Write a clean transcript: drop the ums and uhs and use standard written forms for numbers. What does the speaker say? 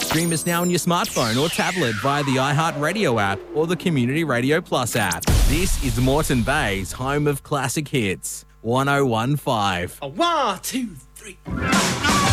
Stream us now on your smartphone or tablet via the iHeartRadio app or the Community Radio Plus app. This is Moreton Bay's home of classic hits. 1015. 1, 2, 3.